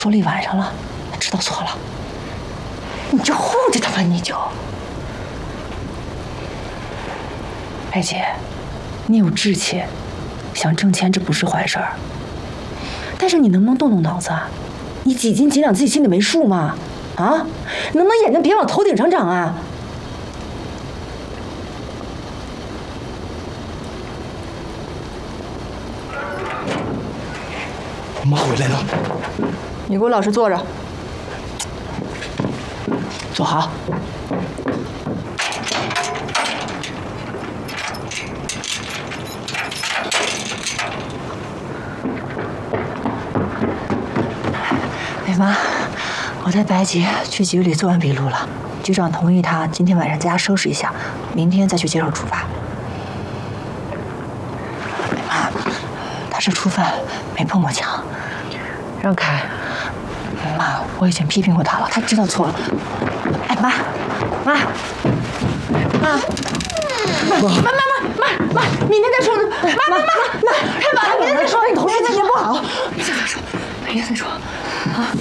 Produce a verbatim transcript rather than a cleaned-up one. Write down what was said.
说了一晚上了，他知道错了，你就护着他吧，你就。白姐，你有志气，想挣钱这不是坏事儿。但是你能不能动动脑子啊？你几斤几两自己心里没数吗？啊，能不能眼睛别往头顶上长啊？ 我妈回来了， 你给我老实坐着，坐好。哎妈，我带白姐去局里做完笔录了，局长同意她今天晚上在家收拾一下，明天再去接受处罚。哎妈，她是初犯，没碰过墙。 让开！妈，我以前批评过他了，他知道错了。哎，妈，妈，妈，妈，妈，妈，妈，妈，明天再说。妈，妈，妈，妈，太晚了，明天再说。你同学心情不好，明天再说，明天再说。啊。